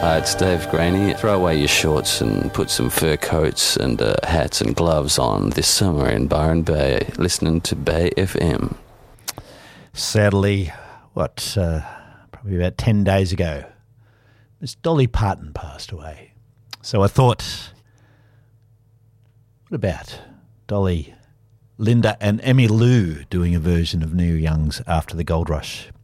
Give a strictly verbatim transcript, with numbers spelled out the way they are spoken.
Hi, it's Dave Graney. Throw away your shorts and put some fur coats and uh, hats and gloves on this summer in Byron Bay, listening to Bay F M. Sadly, what, uh, probably about ten days ago, Miss Dolly Parton passed away. So I thought, what about Dolly, Linda and Emmylou doing a version of Neil Young's After the Gold Rush?